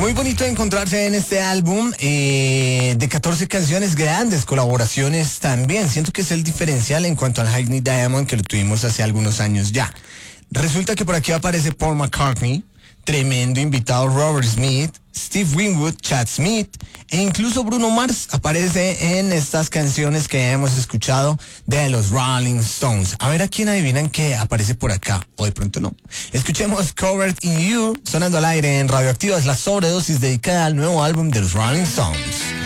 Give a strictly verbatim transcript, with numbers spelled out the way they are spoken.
Muy bonito encontrarse en este álbum eh, de catorce canciones, grandes colaboraciones también. Siento que es el diferencial en cuanto al Hackney Diamond que lo tuvimos hace algunos años ya. Resulta que por aquí aparece Paul McCartney, tremendo invitado Robert Smith, Steve Winwood, Chad Smith e incluso Bruno Mars aparece en estas canciones que hemos escuchado de los Rolling Stones. A ver a quién adivinan que aparece por acá, o de pronto no. Escuchemos Covered in You, sonando al aire en Radioactiva, es la sobredosis dedicada al nuevo álbum de los Rolling Stones.